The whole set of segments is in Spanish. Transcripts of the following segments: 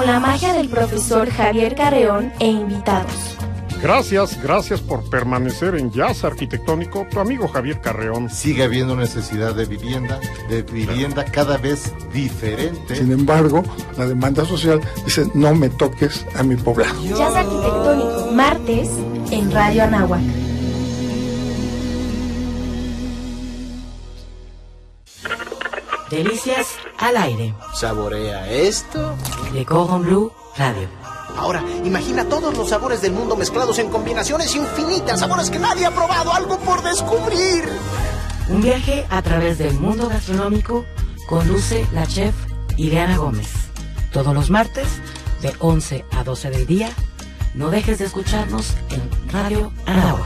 la magia del profesor Javier Carreón e invitados. Gracias por permanecer en Jazz Arquitectónico, tu amigo Javier Carreón. Sigue habiendo necesidad de vivienda cada vez diferente. Sin embargo, la demanda social dice, no me toques a mi poblado. Jazz Arquitectónico, martes en Radio Anáhuac. Delicias al aire. Saborea esto. De Cordon Bleu Radio. Ahora, imagina todos los sabores del mundo mezclados en combinaciones infinitas, sabores que nadie ha probado, algo por descubrir. Un viaje a través del mundo gastronómico conduce la chef Ileana Gómez. Todos los martes, de 11 a 12 del día, no dejes de escucharnos en Radio Anáhuac.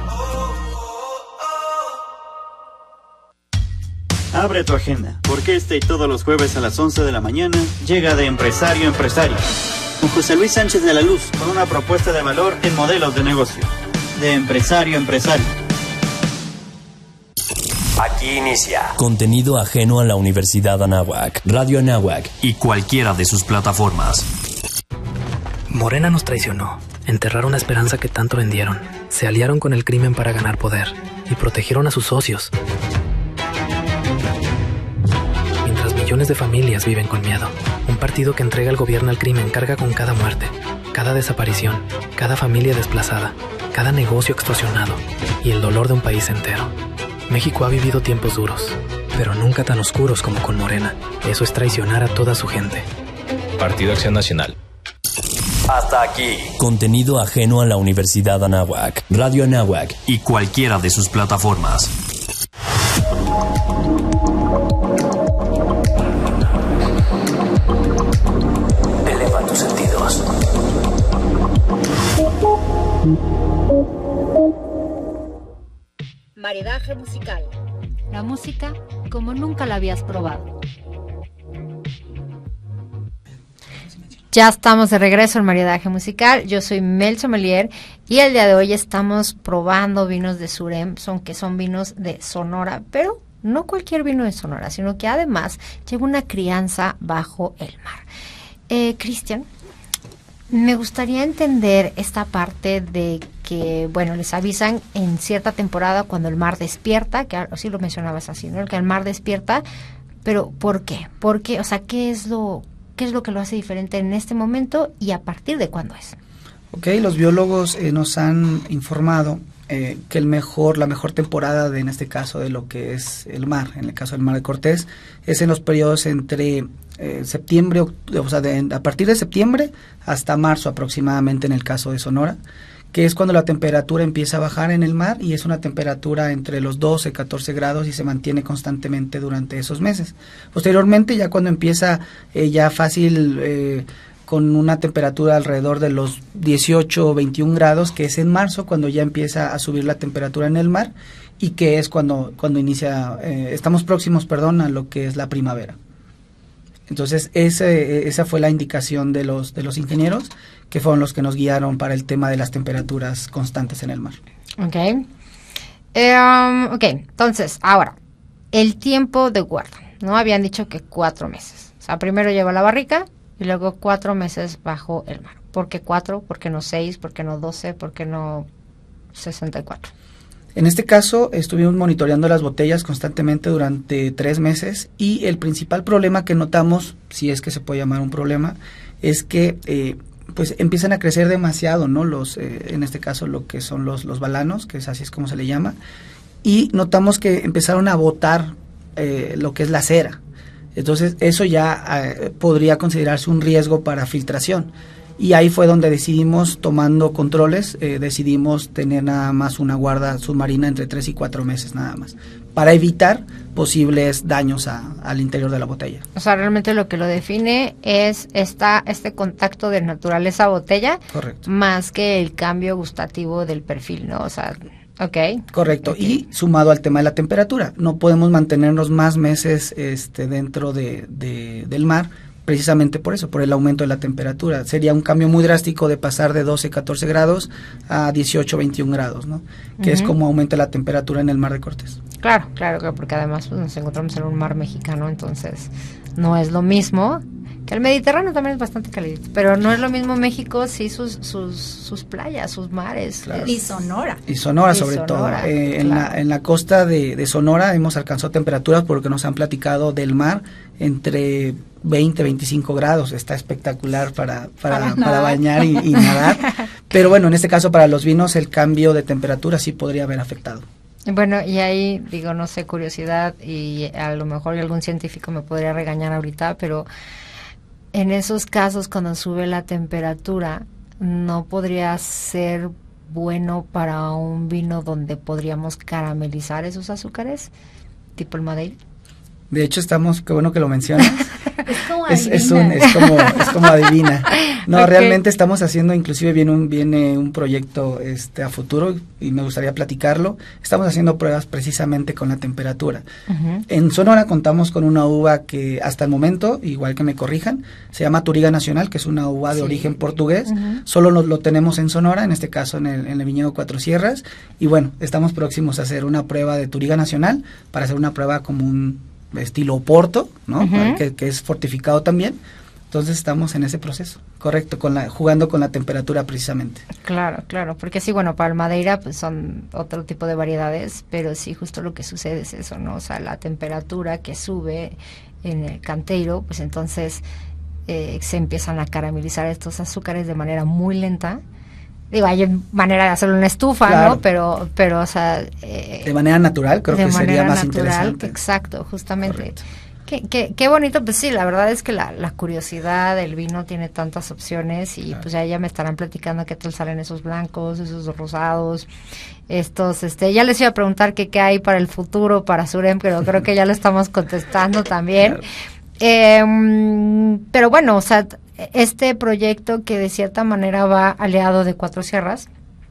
Abre tu agenda, porque este y todos los jueves a las 11 de la mañana llega de Empresario a Empresario, con José Luis Sánchez de la Luz, con una propuesta de valor en modelos de negocio. De Empresario a Empresario. Aquí inicia contenido ajeno a la Universidad Anáhuac, Radio Anáhuac y cualquiera de sus plataformas. Morena nos traicionó, enterraron la esperanza que tanto vendieron, se aliaron con el crimen para ganar poder y protegieron a sus socios. Millones de familias viven con miedo. Un partido que entrega el gobierno al crimen carga con cada muerte, cada desaparición, cada familia desplazada, cada negocio extorsionado y el dolor de un país entero. México ha vivido tiempos duros, pero nunca tan oscuros como con Morena. Eso es traicionar a toda su gente. Partido Acción Nacional. Hasta aquí. Contenido ajeno a la Universidad Anáhuac, Radio Anáhuac y cualquiera de sus plataformas. Maridaje musical. La música como nunca la habías probado. Ya estamos de regreso en Maridaje Musical. Yo soy Mel Sommelier y el día de hoy estamos probando vinos de Surem, que son vinos de Sonora, pero no cualquier vino de Sonora, sino que además lleva una crianza bajo el mar. Cristian, me gustaría entender esta parte de que, bueno, les avisan en cierta temporada cuando el mar despierta, que así lo mencionabas así, ¿no? Que el mar despierta, pero ¿por qué? ¿Por qué? O sea, ¿qué es lo que lo hace diferente en este momento y a partir de cuándo es? Ok, los biólogos nos han informado que la mejor temporada en este caso de lo que es el mar, en el caso del Mar de Cortés, es en los periodos entre septiembre, o sea, a partir de septiembre hasta marzo aproximadamente en el caso de Sonora, que es cuando la temperatura empieza a bajar en el mar y es una temperatura entre los 12, 14 grados y se mantiene constantemente durante esos meses. Posteriormente, ya cuando empieza ya fácil con una temperatura alrededor de los 18 o 21 grados, que es en marzo cuando ya empieza a subir la temperatura en el mar y que es cuando inicia, estamos próximos, a lo que es la primavera. Entonces, esa fue la indicación de los ingenieros, que fueron los que nos guiaron para el tema de las temperaturas constantes en el mar. Ok. Entonces, ahora, el tiempo de guarda, ¿no? Habían dicho que 4 meses. O sea, primero lleva la barrica y luego 4 meses bajo el mar. ¿Por qué 4? ¿Por qué no 6? ¿Por qué no 12? ¿Por qué no 64? En este caso, estuvimos monitoreando las botellas constantemente durante 3 meses y el principal problema que notamos, si es que se puede llamar un problema, es que pues empiezan a crecer demasiado, ¿no? En este caso lo que son los balanos, que así es como se le llama, y notamos que empezaron a botar lo que es la cera. Entonces eso ya podría considerarse un riesgo para filtración. Y ahí fue donde decidimos, tomando controles, decidimos tener nada más una guarda submarina entre 3 y 4 meses nada más, para evitar posibles daños al interior de la botella. O sea, realmente lo que lo define es este contacto de naturaleza botella. Correcto. Más que el cambio gustativo del perfil, ¿no? O sea, ok. Correcto, okay. Y sumado al tema de la temperatura, no podemos mantenernos más meses dentro del mar, precisamente por eso, por el aumento de la temperatura. Sería un cambio muy drástico de pasar de 12, 14 grados a 18, 21 grados, ¿no? Que es como aumenta la temperatura en el Mar de Cortés. Claro, porque además pues, nos encontramos en un mar mexicano, entonces no es lo mismo Que el Mediterráneo también es bastante calidito, pero no es lo mismo México, sí, sus playas, sus mares. Claro. Y Sonora. Y Sonora sobre todo. Claro. En la costa de Sonora hemos alcanzado temperaturas, porque nos han platicado del mar, entre 20, 25 grados. Está espectacular para bañar y nadar. Pero bueno, en este caso para los vinos el cambio de temperatura sí podría haber afectado. Bueno, y ahí digo, no sé, curiosidad, y a lo mejor algún científico me podría regañar ahorita, pero en esos casos cuando sube la temperatura, ¿no podría ser bueno para un vino donde podríamos caramelizar esos azúcares, tipo el Madeira? De hecho qué bueno que lo mencionas. Es como adivina. No, Okay. Realmente estamos haciendo, inclusive viene un proyecto a futuro y me gustaría platicarlo. Estamos haciendo pruebas precisamente con la temperatura. Uh-huh. En Sonora contamos con una uva que hasta el momento, igual que me corrijan, se llama Touriga Nacional, que es una uva de origen portugués. Uh-huh. Solo lo tenemos en Sonora, en este caso en el viñedo Cuatro Sierras. Y bueno, estamos próximos a hacer una prueba de Touriga Nacional, para hacer una prueba como un estilo Oporto, ¿no? Uh-huh. Que es fortificado también. Entonces estamos en ese proceso, correcto, jugando con la temperatura precisamente. Claro, porque sí, bueno, para el Madeira pues son otro tipo de variedades, pero sí, justo lo que sucede es eso, ¿no? O sea, la temperatura que sube en el canteiro, pues entonces se empiezan a caramelizar estos azúcares de manera muy lenta. Digo, hay manera de hacerlo en una estufa, Claro. ¿no? Pero, o sea... de manera natural, creo que sería más interesante. Exacto, justamente. Correcto. Qué bonito, pues sí, la verdad es que la curiosidad del vino tiene tantas opciones y Claro. pues ya me estarán platicando qué tal salen esos blancos, esos rosados, estos, ya les iba a preguntar qué hay para el futuro, para Surem, pero creo que ya lo estamos contestando también. Claro. Pero bueno, o sea, este proyecto que de cierta manera va aliado de Cuatro Sierras,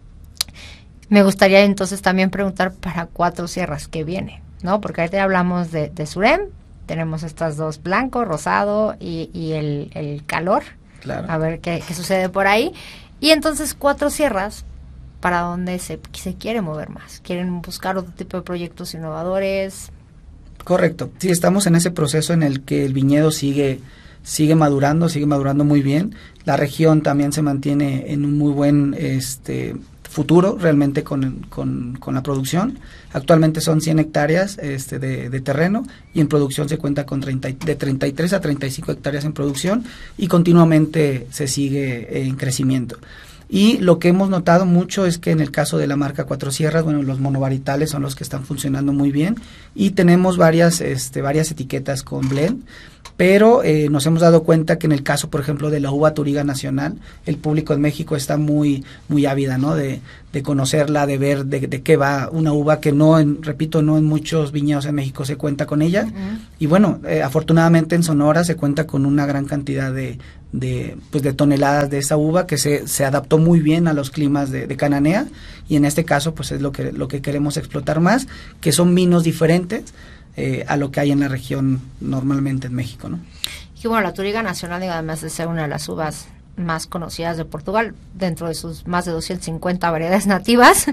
me gustaría entonces también preguntar para Cuatro Sierras qué viene, ¿no? Porque ahorita ya hablamos de Surem, tenemos estas dos, blanco, rosado y el calor. Claro. A ver qué sucede por ahí. Y entonces Cuatro Sierras, ¿para dónde se quiere mover más? ¿Quieren buscar otro tipo de proyectos innovadores? Correcto. Sí, estamos en ese proceso en el que el viñedo sigue madurando muy bien. La región también se mantiene en un muy buen futuro realmente con la producción. Actualmente son 100 hectáreas de terreno, y en producción se cuenta con de 33 a 35 hectáreas en producción, y continuamente se sigue en crecimiento. Y lo que hemos notado mucho es que en el caso de la marca Cuatro Sierras, bueno, los monovarietales son los que están funcionando muy bien, y tenemos varias etiquetas con blend, pero nos hemos dado cuenta que en el caso, por ejemplo, de la uva Touriga Nacional, el público en México está muy ávida, ¿no? De conocerla, de ver de qué va una uva que no en muchos viñedos en México se cuenta con ella. Uh-huh. Y bueno, afortunadamente en Sonora se cuenta con una gran cantidad de toneladas de esa uva que se adaptó muy bien a los climas de Cananea, y en este caso pues es lo que queremos explotar más, que son vinos diferentes a lo que hay en la región normalmente en México, ¿no? Y bueno, la Touriga Nacional, además de ser una de las uvas más conocidas de Portugal, dentro de sus más de 250 variedades nativas,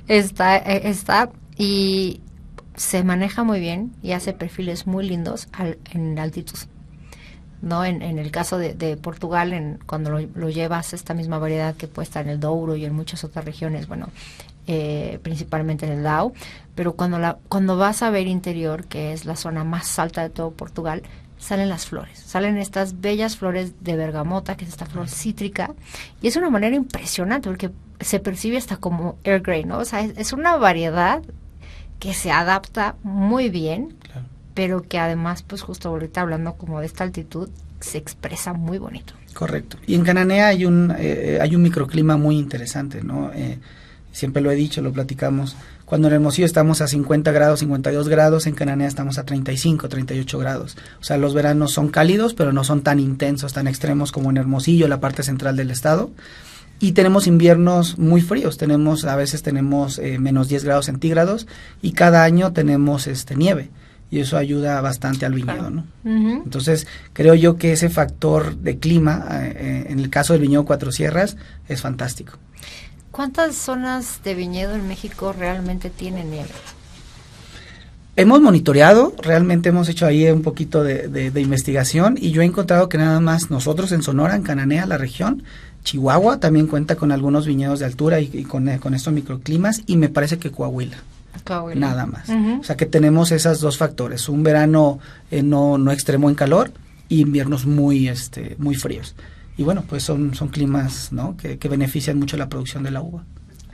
está y se maneja muy bien y hace perfiles muy lindos en altitud, ¿no? En el caso de Portugal, cuando lo llevas esta misma variedad que puede estar en el Douro y en muchas otras regiones, bueno, principalmente en el Dao, pero cuando vas a ver interior, que es la zona más alta de todo Portugal, salen las flores, salen estas bellas flores de bergamota, que es esta flor cítrica, y es una manera impresionante porque se percibe hasta como Earl Grey, ¿no? O sea, es una variedad que se adapta muy bien, claro, pero que además, pues justo ahorita hablando como de esta altitud, se expresa muy bonito. Correcto. Y en Cananea hay un microclima muy interesante, ¿no? Siempre lo he dicho, lo platicamos. Cuando en Hermosillo estamos a 50 grados, 52 grados, en Cananea estamos a 35, 38 grados. O sea, los veranos son cálidos, pero no son tan intensos, tan extremos como en Hermosillo, la parte central del estado. Y tenemos inviernos muy fríos, a veces tenemos menos 10 grados centígrados, y cada año tenemos nieve. Y eso ayuda bastante al viñedo, ¿no? Uh-huh. Entonces, creo yo que ese factor de clima, en el caso del viñedo Cuatro Sierras, es fantástico. ¿Cuántas zonas de viñedo en México realmente tienen nieve? Hemos monitoreado, realmente hemos hecho ahí un poquito de investigación y yo he encontrado que nada más nosotros en Sonora, en Cananea, la región, Chihuahua también cuenta con algunos viñedos de altura y con estos microclimas, y me parece que Coahuila. Nada más. O sea que tenemos esos dos factores, un verano no extremo en calor y inviernos muy fríos. Y bueno, pues son climas, ¿no? que benefician mucho la producción de la uva.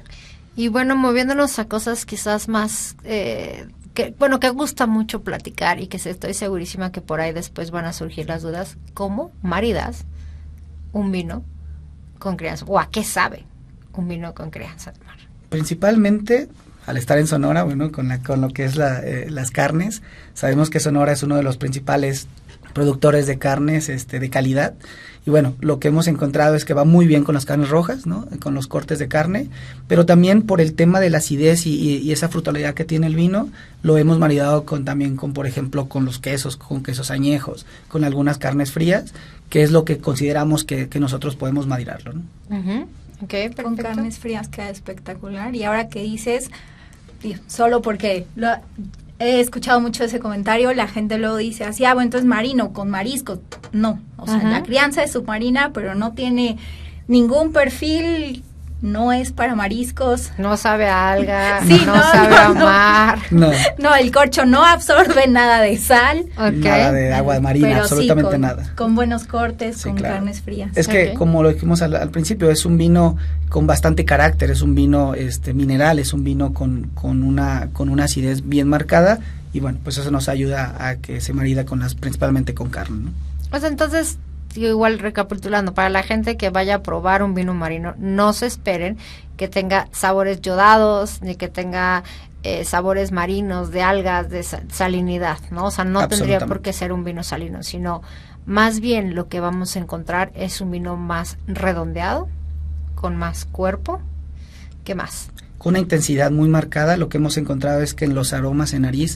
Y bueno, moviéndonos a cosas quizás más que gusta mucho platicar y que estoy segurísima que por ahí después van a surgir las dudas, ¿cómo maridas un vino con crianza? ¿O a qué sabe un vino con crianza de mar? Principalmente, al estar en Sonora, bueno, con lo que es las carnes, sabemos que Sonora es uno de los principales productores de carnes de calidad, y bueno, lo que hemos encontrado es que va muy bien con las carnes rojas, ¿no? Con los cortes de carne, pero también por el tema de la acidez y esa frutalidad que tiene el vino, lo hemos maridado también con, por ejemplo, con los quesos, con quesos añejos, con algunas carnes frías, que es lo que consideramos que nosotros podemos maridarlo, ¿no? Okay, con carnes frías queda espectacular. Y ahora que dices, solo porque he escuchado mucho ese comentario, la gente luego dice así, bueno, entonces marino, con mariscos. No, o sea, la crianza es submarina, pero no tiene ningún perfil, no es para mariscos. No sabe a alga, sí, no sabe a mar. No, el corcho no absorbe nada de sal. Nada de agua marina, pero absolutamente sí, nada. Con buenos cortes, con carnes frías. Es que, como lo dijimos al principio, es un vino con bastante carácter, es un vino mineral, es un vino con una acidez bien marcada, y bueno, pues eso nos ayuda a que se marida principalmente con carne, ¿no? Pues entonces, igual recapitulando, para la gente que vaya a probar un vino marino, no se esperen que tenga sabores yodados, ni que tenga sabores marinos, de algas, de salinidad, ¿no? O sea, no tendría por qué ser un vino salino, sino más bien lo que vamos a encontrar es un vino más redondeado, con más cuerpo. ¿Qué más? Con una intensidad muy marcada. Lo que hemos encontrado es que en los aromas en nariz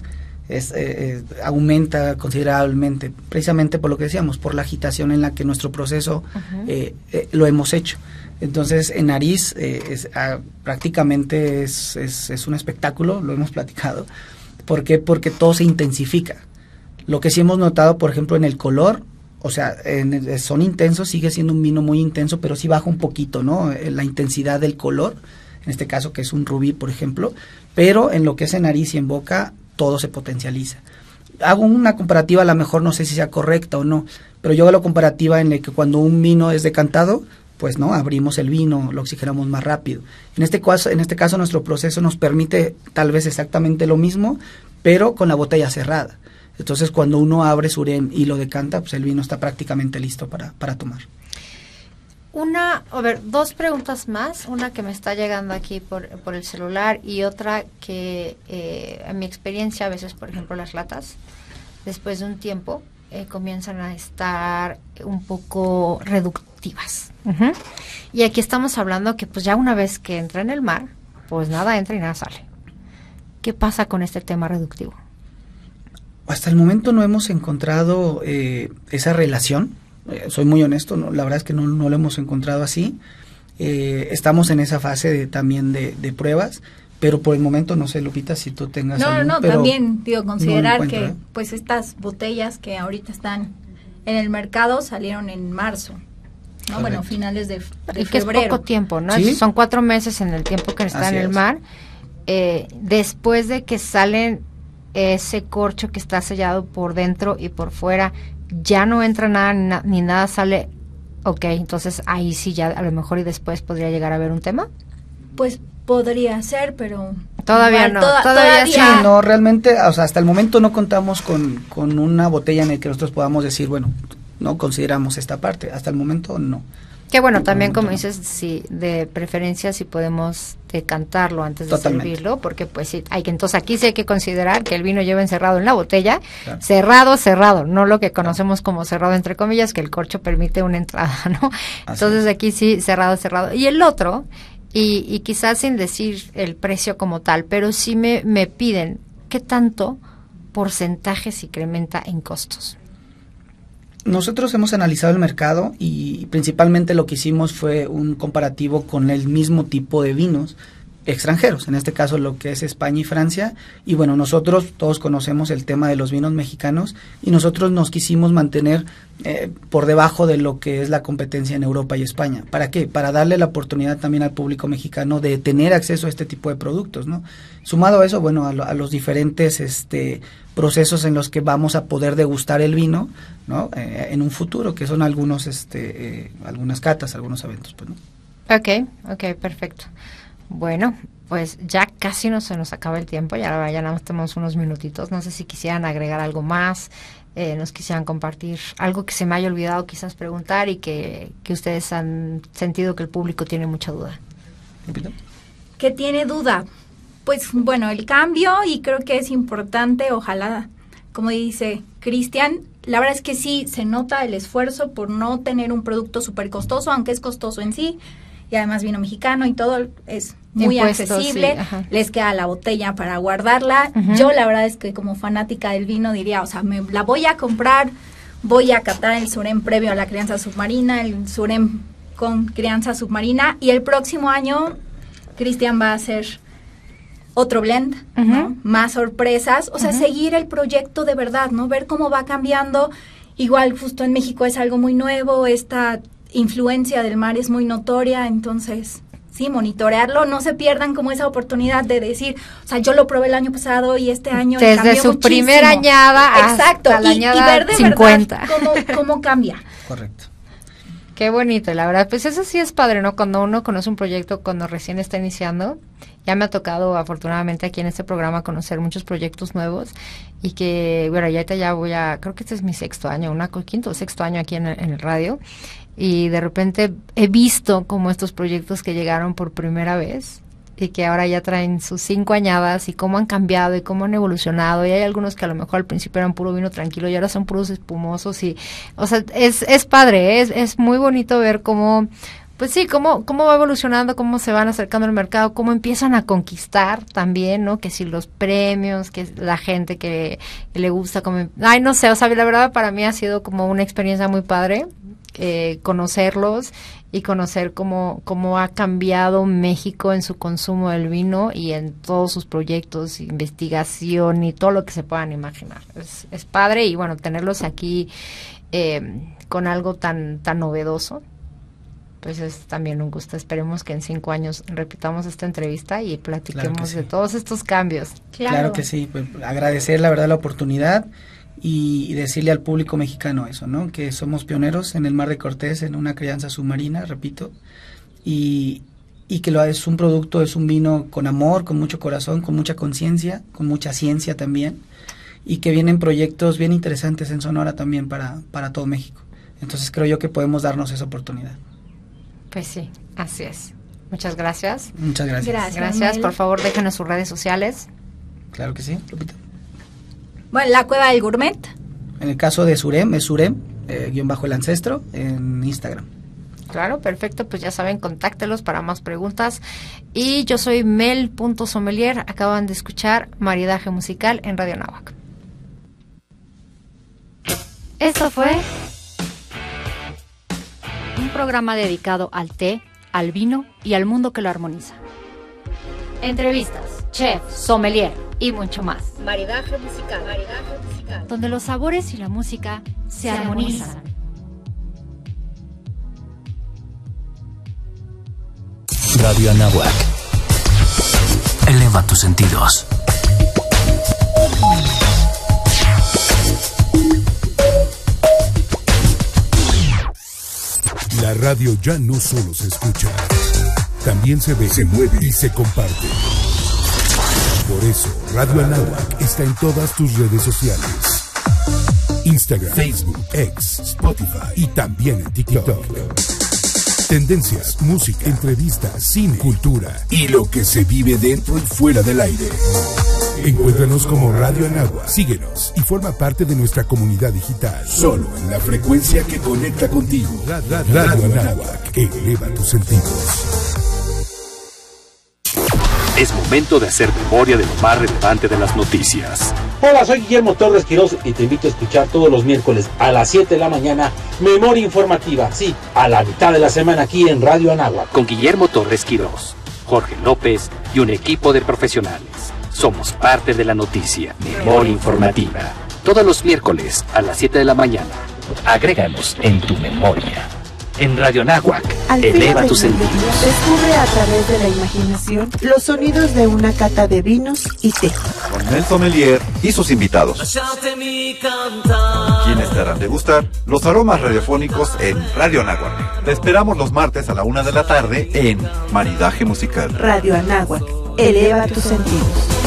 aumenta considerablemente, precisamente por lo que decíamos, por la agitación en la que nuestro proceso lo hemos hecho. Entonces, en nariz prácticamente es un espectáculo, lo hemos platicado. ¿Por qué? Porque todo se intensifica. Lo que sí hemos notado, por ejemplo, en el color, o sea, son intensos, sigue siendo un vino muy intenso, pero sí baja un poquito, ¿no? La intensidad del color, en este caso que es un rubí, por ejemplo, pero en lo que es en nariz y en boca, todo se potencializa. Hago una comparativa, a lo mejor no sé si sea correcta o no, pero yo hago la comparativa en la que cuando un vino es decantado, pues no, abrimos el vino, lo oxigenamos más rápido. En este caso nuestro proceso nos permite tal vez exactamente lo mismo, pero con la botella cerrada. Entonces, cuando uno abre Surem y lo decanta, pues el vino está prácticamente listo para tomar. Dos preguntas más, una que me está llegando aquí por el celular y otra que en mi experiencia a veces, por ejemplo, las latas, después de un tiempo, comienzan a estar un poco reductivas. Y aquí estamos hablando que pues ya una vez que entra en el mar, pues nada entra y nada sale. ¿Qué pasa con este tema reductivo? Hasta el momento no hemos encontrado esa relación, soy muy honesto, la verdad es que no lo hemos encontrado así. Estamos en esa fase también de pruebas, pero por el momento no sé, Lupita, si tú tengas también considerar que pues estas botellas que ahorita están en el mercado salieron en marzo, ¿no? Bueno, finales de febrero. Que es poco tiempo, ¿no? ¿Sí? Son 4 meses en el tiempo que está en el mar. Después de que salen ese corcho que está sellado por dentro y por fuera, ya no entra nada ni nada sale. Ok, entonces ahí sí ya a lo mejor y después podría llegar a haber un tema. Pues podría ser, pero todavía no. Todavía sí, no, realmente, o sea, hasta el momento no contamos con una botella en la que nosotros podamos decir, bueno, no consideramos esta parte. Hasta el momento no. Que bueno, también como dices, sí, de preferencia si podemos decantarlo antes de servirlo, porque pues sí, entonces aquí sí hay que considerar que el vino lleva encerrado en la botella, claro. cerrado, no lo que conocemos como cerrado entre comillas, que el corcho permite una entrada, ¿no? Entonces aquí sí, cerrado. Y el otro, y quizás sin decir el precio como tal, pero sí me piden, ¿qué tanto porcentaje se incrementa en costos? Nosotros hemos analizado el mercado y principalmente lo que hicimos fue un comparativo con el mismo tipo de vinos, extranjeros, en este caso lo que es España y Francia, y bueno, nosotros todos conocemos el tema de los vinos mexicanos y nosotros nos quisimos mantener por debajo de lo que es la competencia en Europa y España. ¿Para qué? Para darle la oportunidad también al público mexicano de tener acceso a este tipo de productos, ¿no? Sumado a eso, bueno, a los diferentes procesos en los que vamos a poder degustar el vino, ¿no? En un futuro, que son algunos algunas catas, algunos eventos, pues, ¿no? Ok, perfecto. Bueno, pues ya casi se nos acaba el tiempo, ya nada más tenemos unos minutitos. No sé si quisieran agregar algo más, nos quisieran compartir algo que se me haya olvidado quizás preguntar y que ustedes han sentido que el público tiene mucha duda. ¿Qué tiene duda? Pues bueno, el cambio, y creo que es importante, ojalá, como dice Cristian, la verdad es que sí se nota el esfuerzo por no tener un producto súper costoso, aunque es costoso en sí, y además vino mexicano y todo es muy accesible, sí, les queda la botella para guardarla. Yo la verdad es que como fanática del vino diría, o sea, me la voy a comprar, voy a catar el Surem previo a la crianza submarina, el Surem con crianza submarina, y el próximo año Cristian va a hacer otro blend, ¿no? Más sorpresas, o sea, seguir el proyecto de verdad, ¿no? Ver cómo va cambiando. Igual justo en México es algo muy nuevo, esta influencia del mar es muy notoria, entonces sí, monitorearlo, no se pierdan como esa oportunidad de decir, o sea, yo lo probé el año pasado y este año desde cambió su muchísimo. Primera añada exacto, hasta la añada y ver de 50. verdad cómo cambia. Correcto. Qué bonito, la verdad, pues eso sí es padre, ¿no? Cuando uno conoce un proyecto, cuando recién está iniciando, ya me ha tocado afortunadamente aquí en este programa conocer muchos proyectos nuevos y que, bueno, ya creo que este es mi quinto o sexto año aquí en el radio, y de repente he visto como estos proyectos que llegaron por primera vez y que ahora ya traen sus 5 añadas y cómo han cambiado y cómo han evolucionado, y hay algunos que a lo mejor al principio eran puro vino tranquilo y ahora son puros espumosos, y o sea, es padre, es muy bonito ver cómo, pues sí, cómo va evolucionando, cómo se van acercando al mercado, cómo empiezan a conquistar también, ¿no? Que si los premios, que la gente que le gusta, no sé, o sea, la verdad para mí ha sido como una experiencia muy padre, conocerlos y conocer cómo ha cambiado México en su consumo del vino y en todos sus proyectos, investigación y todo lo que se puedan imaginar. Es padre, y bueno, tenerlos aquí con algo tan novedoso, pues es también un gusto. Esperemos que en 5 años repitamos esta entrevista y platiquemos de todos estos cambios. Claro que sí, pues agradecer la verdad la oportunidad y decirle al público mexicano eso, ¿no? Que somos pioneros en el Mar de Cortés en una crianza submarina, repito, y que es un producto, es un vino con amor, con mucho corazón, con mucha conciencia, con mucha ciencia también, y que vienen proyectos bien interesantes en Sonora también para todo México. Entonces creo yo que podemos darnos esa oportunidad. Pues sí, así es. Muchas gracias. Muchas gracias. Gracias. Por favor, déjenos sus redes sociales. Claro que sí, Lupita. Bueno, la Cueva del Gourmet. En el caso de Surem, es Surem, _ el ancestro, en Instagram. Claro, perfecto, pues ya saben, contáctelos para más preguntas. Y yo soy Mel.Sommelier, acaban de escuchar Maridaje Musical en Radio Anáhuac. Esto fue un programa dedicado al té, al vino y al mundo que lo armoniza. Entrevistas, chef, sommelier y mucho más. Maridaje musical. Donde los sabores y la música se armonizan. Radio Anáhuac. Eleva tus sentidos. La radio ya no solo se escucha, también se ve, se mueve y se comparte. Por eso, Radio Anáhuac está en todas tus redes sociales. Instagram, Facebook, X, Spotify y también en TikTok. Tendencias, música, entrevistas, cine, cultura y lo que se vive dentro y fuera del aire. Encuéntranos como Radio Anáhuac, síguenos y forma parte de nuestra comunidad digital. Solo en la frecuencia que conecta contigo. Radio Anáhuac, eleva tus sentidos. Es momento de hacer memoria de lo más relevante de las noticias. Hola, soy Guillermo Torres Quirós y te invito a escuchar todos los miércoles a las 7 de la mañana Memoria Informativa, sí, a la mitad de la semana aquí en Radio Anáhuac. Con Guillermo Torres Quirós, Jorge López y un equipo de profesionales. Somos parte de la noticia Memoria Informativa. Todos los miércoles a las 7 de la mañana. Agréganos en tu memoria. En Radio Anáhuac, eleva tus sentidos. Descubre a través de la imaginación los sonidos de una cata de vinos y té. Con Mel Sommelier y sus invitados, quienes te harán degustar los aromas radiofónicos en Radio Anáhuac. Te esperamos los martes a la 1 de la tarde en Maridaje Musical. Radio Anáhuac, eleva tus sentidos.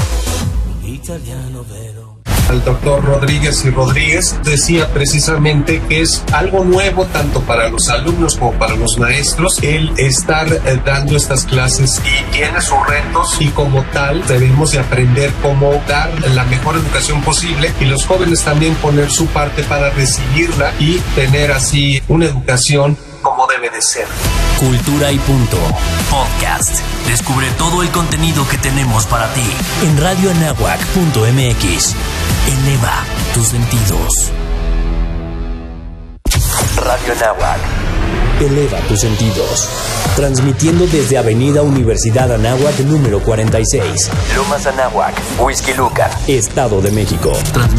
El doctor Rodríguez y Rodríguez decía precisamente que es algo nuevo tanto para los alumnos como para los maestros el estar dando estas clases, y tiene sus retos, y como tal debemos de aprender cómo dar la mejor educación posible, y los jóvenes también poner su parte para recibirla y tener así una educación como debe de ser. Cultura y punto. Podcast. Descubre todo el contenido que tenemos para ti en radioanáhuac.mx. Eleva tus sentidos. Radio Anáhuac. Eleva tus sentidos. Transmitiendo desde Avenida Universidad Anáhuac número 46. Lomas Anáhuac, Huixquilucan, Estado de México.